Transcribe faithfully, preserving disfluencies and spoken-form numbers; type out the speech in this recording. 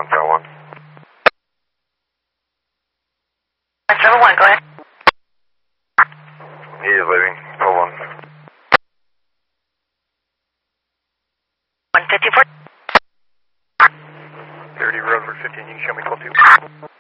one seven one. one seven one, go ahead. He is leaving, twelve one. one fifty-four. thirty, road for fifteen, you can show me twelve two.